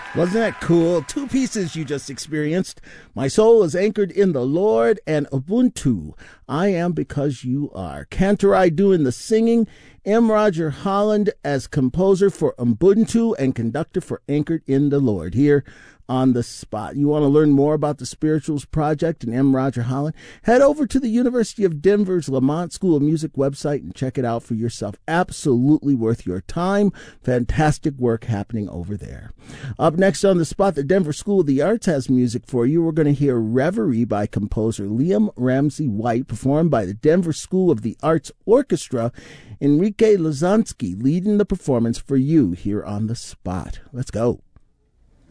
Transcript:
Wasn't that cool? Two pieces you just experienced. My soul is anchored in the Lord and Ubuntu. I am because you are. Cantorai doing the singing. M. Roger Holland as composer for Ubuntu and conductor for Anchored in the Lord here on the spot. You want to learn more about the Spirituals Project and M. Roger Holland? Head over to the University of Denver's Lamont School of Music website and check it out for yourself. Absolutely worth your time. Fantastic work happening over there. Up next on the spot, the Denver School of the Arts has music for you. We're going to hear Reverie by composer Liam Ramsey White, performed by the Denver School of the Arts Orchestra. Enrique Lazansky leading the performance for you here on the spot. Let's go.